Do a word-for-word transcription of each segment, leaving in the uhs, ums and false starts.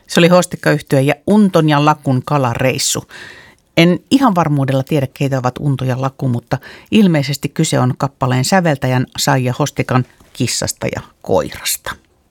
Se oli Hostikka-yhtye ja Unton ja Lakun kalareissu. En ihan varmuudella tiedä, keitä ovat Unto ja Laku, mutta ilmeisesti kyse on kappaleen säveltäjän Saija Hostikan Kissasta ja koirasta.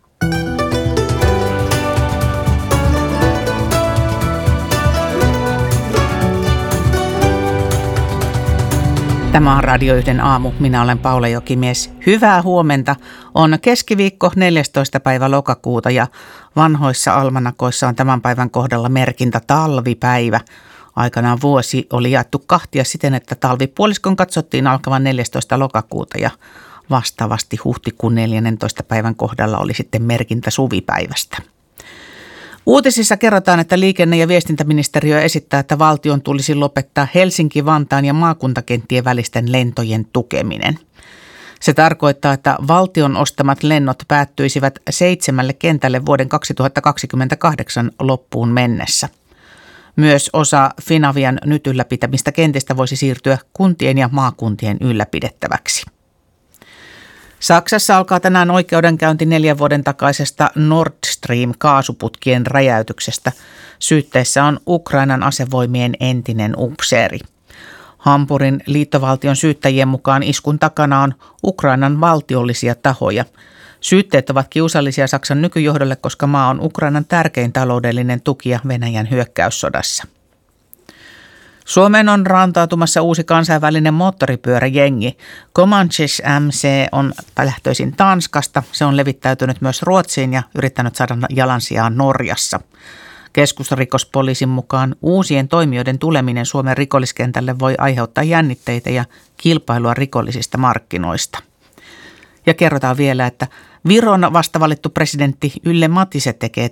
Tämä on Radio yhden aamu. Minä olen Paula Jokimies. Hyvää huomenta. On keskiviikko neljästoista päivä lokakuuta ja vanhoissa almanakoissa on tämän päivän kohdalla merkintä talvipäivä. Aikanaan vuosi oli jaettu kahtia siten, että talvipuoliskon katsottiin alkavan neljästoista lokakuuta ja vastaavasti huhtikuun neljästoista päivän kohdalla oli sitten merkintä suvipäivästä. Uutisissa kerrotaan, että liikenne- ja viestintäministeriö esittää, että valtion tulisi lopettaa Helsinki, Vantaan ja maakuntakenttien välisten lentojen tukeminen. Se tarkoittaa, että valtion ostamat lennot päättyisivät seitsemälle kentälle vuoden kaksituhattakaksikymmentäkahdeksan loppuun mennessä. Myös osa Finavian nyt ylläpitämistä kentistä voisi siirtyä kuntien ja maakuntien ylläpidettäväksi. Saksassa alkaa tänään oikeudenkäynti neljän vuoden takaisesta Nord Stream-kaasuputkien räjäytyksestä. Syytteessä on Ukrainan asevoimien entinen upseeri. Hampurin liittovaltion syyttäjien mukaan iskun takana on Ukrainan valtiollisia tahoja. Syytteet ovat kiusallisia Saksan nykyjohdolle, koska maa on Ukrainan tärkein taloudellinen tukija Venäjän hyökkäyssodassa. Suomeen on rantautumassa uusi kansainvälinen moottoripyöräjengi. Comanches M C on lähtöisin Tanskasta. Se on levittäytynyt myös Ruotsiin ja yrittänyt saada jalansijaan Norjassa. Keskusrikospoliisin mukaan uusien toimijoiden tuleminen Suomen rikolliskentälle voi aiheuttaa jännitteitä ja kilpailua rikollisista markkinoista. Ja kerrotaan vielä, että Viron vastavalittu presidentti Yle Matise tekee